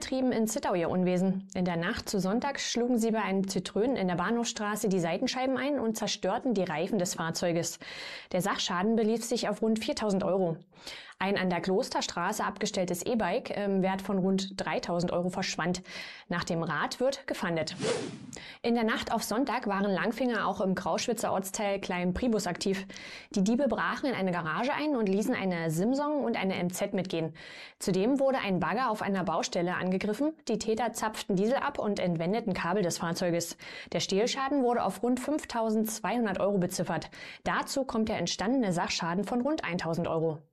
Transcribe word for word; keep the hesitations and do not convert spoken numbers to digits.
trieben in Zittau ihr Unwesen. In der Nacht zu Sonntag schlugen sie bei einem Citroën in der Bahnhofstraße die Seitenscheiben ein und zerstörten die Reifen des Fahrzeuges. Der Sachschaden belief sich auf rund viertausend Euro. Ein an der Klosterstraße abgestelltes E-Bike im Wert von rund dreitausend Euro verschwand. Nach dem Rad wird gefahndet. In der Nacht auf Sonntag waren Langfinger auch im Grauschwitzer Ortsteil Klein-Priebus aktiv. Die Diebe brachen in eine Garage ein und ließen eine Simson und eine M Z mitgehen. Zudem wurde ein Bagger auf einer Baustelle angegriffen. Die Täter zapften Diesel ab und entwendeten Kabel des Fahrzeuges. Der Stehlschaden wurde auf rund fünftausendzweihundert Euro beziffert. Dazu kommt der entstandene Sachschaden von rund tausend Euro.